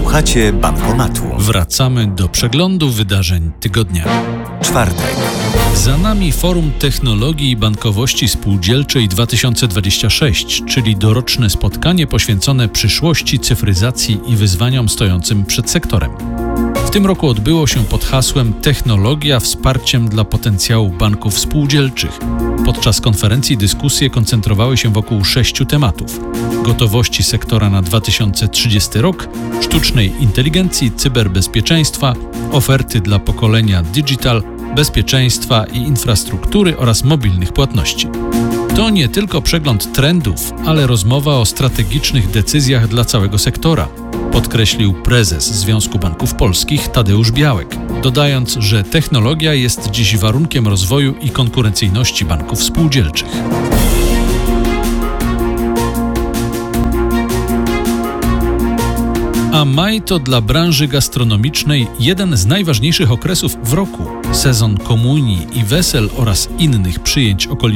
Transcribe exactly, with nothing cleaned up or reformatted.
Słuchacie Bankomatu. Wracamy do przeglądu wydarzeń tygodnia. Czwartek. Za nami Forum Technologii i Bankowości Spółdzielczej dwa tysiące dwudziesty szósty, czyli doroczne spotkanie poświęcone przyszłości cyfryzacji i wyzwaniom stojącym przed sektorem. W tym roku odbyło się pod hasłem Technologia wsparciem dla potencjału banków spółdzielczych. Podczas konferencji dyskusje koncentrowały się wokół sześciu tematów: gotowości sektora na dwa tysiące trzydziesty rok, sztucznej inteligencji, cyberbezpieczeństwa, oferty dla pokolenia digital, bezpieczeństwa i infrastruktury oraz mobilnych płatności. To nie tylko przegląd trendów, ale rozmowa o strategicznych decyzjach dla całego sektora, podkreślił prezes Związku Banków Polskich Tadeusz Białek, dodając, że technologia jest dziś warunkiem rozwoju i konkurencyjności banków spółdzielczych. A maj to dla branży gastronomicznej jeden z najważniejszych okresów w roku. Sezon komunii i wesel oraz innych przyjęć okolicznych